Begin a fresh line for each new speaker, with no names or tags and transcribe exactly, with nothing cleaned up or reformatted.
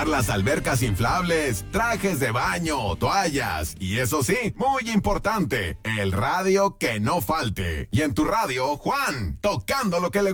rentar las albercas inflables, trajes de baño, toallas y eso sí, muy importante, el radio que no falte. Y en tu radio, Juan, tocando lo que le